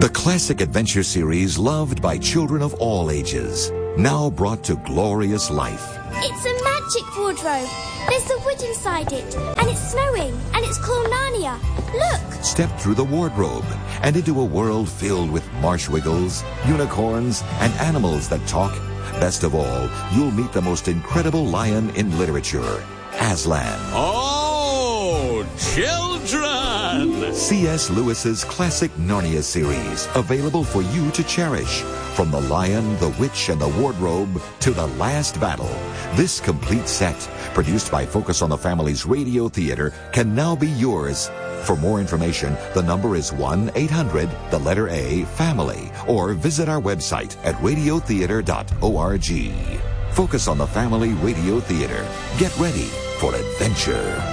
The classic adventure series loved by children of all ages, now brought to glorious life. It's a magic wardrobe. There's a wood inside it, and it's snowing, and it's called Narnia. Look! Step through the wardrobe and into a world filled with marsh wiggles, unicorns, and animals that talk. Best of all, you'll meet the most incredible lion in literature, Aslan. Oh, children! C.S. Lewis's classic Narnia series, available for you to cherish. From The Lion, the Witch, and the Wardrobe to The Last Battle, this complete set, produced by Focus on the Family's Radio Theater, can now be yours. For more information, the number is 1-800-A-FAMILY, or visit our website at radiotheater.org. Focus on the Family Radio Theater. Get ready for adventure.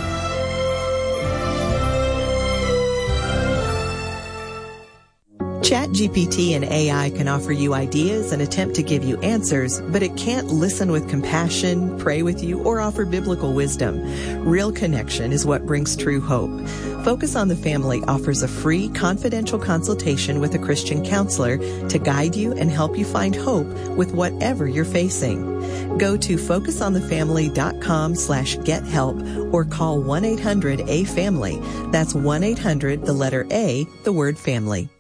ChatGPT and AI can offer you ideas and attempt to give you answers, but it can't listen with compassion, pray with you, or offer biblical wisdom. Real connection is what brings true hope. Focus on the Family offers a free, confidential consultation with a Christian counselor to guide you and help you find hope with whatever you're facing. Go to focusonthefamily.com/gethelp or call 1-800-A-FAMILY. That's 1-800, the letter A, the word family.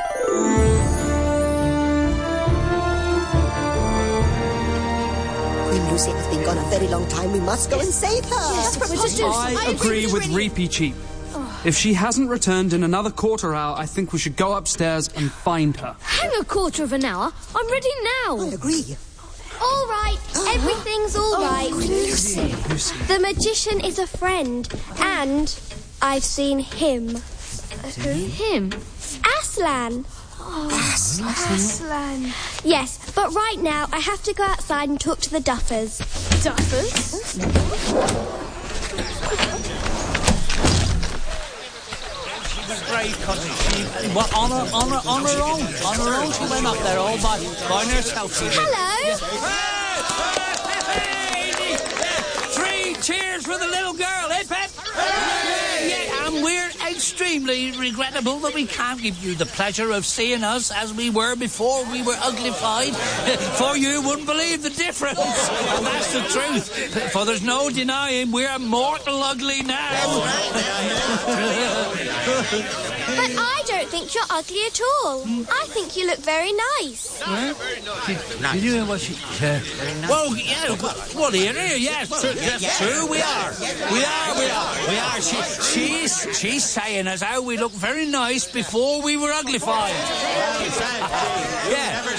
Queen Lucy has been gone a very long time. We must go and save her. Yes, I agree with Reapy Cheap. If she hasn't returned in another quarter hour, I think we should go upstairs and find her. Hang a quarter of an hour. I'm ready now. I agree. All right. Everything's all right. Lucy. The magician is a friend, and I've seen him. Who? Him. Aslan. Aslan. Yes, but right now I have to go outside and talk to the Duffers. Duffers? She was brave, Cotty. She on her own. She went up there all by herself. Hello. Hey! 3 cheers for the little girl, eh, Pep? Yeah, and we're extremely regrettable that we can't give you the pleasure of seeing us as we were before we were uglified, for you wouldn't believe the difference. And that's the truth, for there's no denying we're mortal ugly now. But I don't think you're ugly at all. I think you look very nice. Did you hear what she said? Well, yeah, well, here, yes, that's true, we are. She's saying as how we look very nice before we were uglified. Yeah.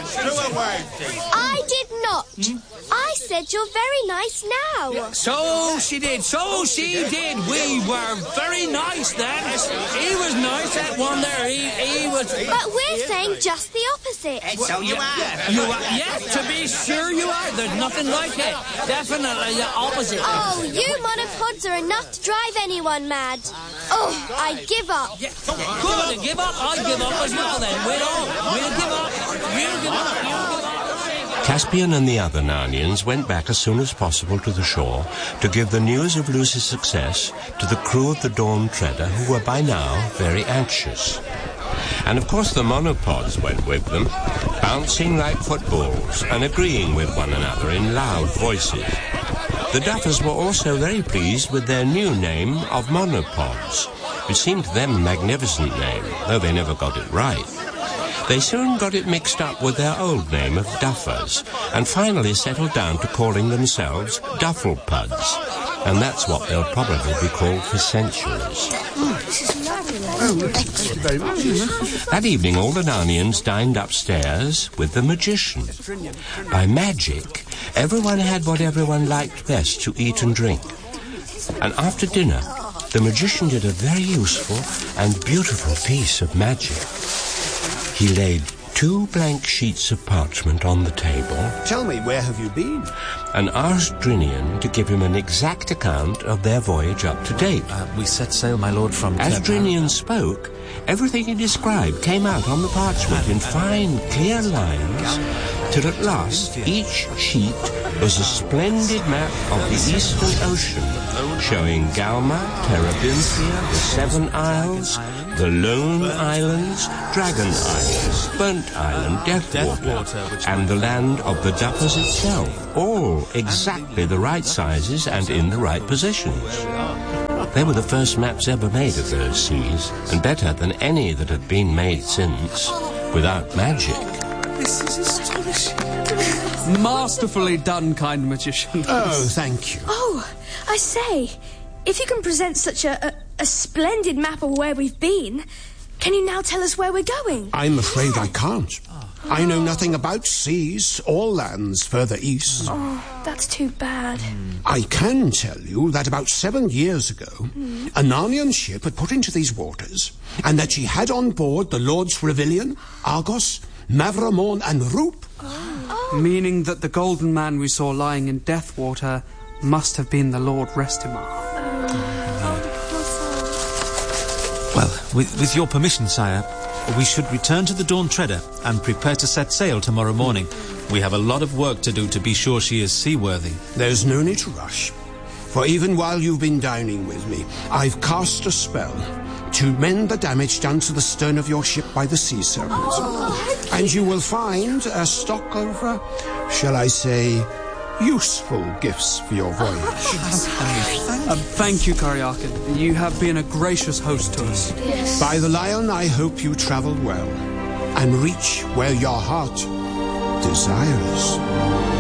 I did not. I said you're very nice now. So she did. We were very nice then. He was nice, that one there. He was... But we're saying just the opposite. So you are. You are. Yes, to be sure you are. There's nothing like it. Definitely the opposite. Oh, you monopods are enough to drive anyone mad. Oh, I give up. Yeah. Good, give up. I give up as well then. We'll give up. You give up. Caspian and the other Narnians went back as soon as possible to the shore to give the news of Lucy's success to the crew of the Dawn Treader, who were by now very anxious. And of course the monopods went with them, bouncing like footballs and agreeing with one another in loud voices. The Duffers were also very pleased with their new name of monopods, which seemed to them a magnificent name, though they never got it right. They soon got it mixed up with their old name of Duffers, and finally settled down to calling themselves Dufflepuds, and that's what they'll probably be called for centuries. That evening all the Narnians dined upstairs with the magician. By magic, everyone had what everyone liked best to eat and drink. And after dinner, the magician did a very useful and beautiful piece of magic. He laid 2 blank sheets of parchment on the table. Tell me, where have you been? And asked Drinian to give him an exact account of their voyage up to date. We set sail, my lord, from... As Drinian spoke, everything he described came out on the parchment in fine, clear lines, till at last each sheet was a splendid map of the Eastern Ocean, showing Galma, Terebinthia, the Seven Isles, the Lone Islands, Dragon Isles, Burnt Island, Deathwater, and the land of the Duffers itself, all exactly the right sizes and in the right positions. They were the first maps ever made of those seas, and better than any that have been made since, without magic. This is astonishing. Masterfully done, kind magician. Oh, thank you. Oh, I say, if you can present such a splendid map of where we've been, can you now tell us where we're going? I'm afraid I can't. I know nothing about seas or lands further east. Oh, that's too bad. I can tell you that about 7 years ago, a Narnian ship had put into these waters, and that she had on board the Lords Revilian, Argos, Mavramorn, and Roop. Meaning that the golden man we saw lying in Deathwater must have been the Lord Restimar. Well, with your permission, sire, we should return to the Dawn Treader and prepare to set sail tomorrow morning. We have a lot of work to do to be sure she is seaworthy. There's no need to rush, for even while you've been dining with me, I've cast a spell to mend the damage done to the stern of your ship by the sea serpents. And you will find a stock of, shall I say, useful gifts for your voyage. Thank you, Karyakin. You have been a gracious host to us. Yes. By the Lion, I hope you travel well and reach where your heart desires.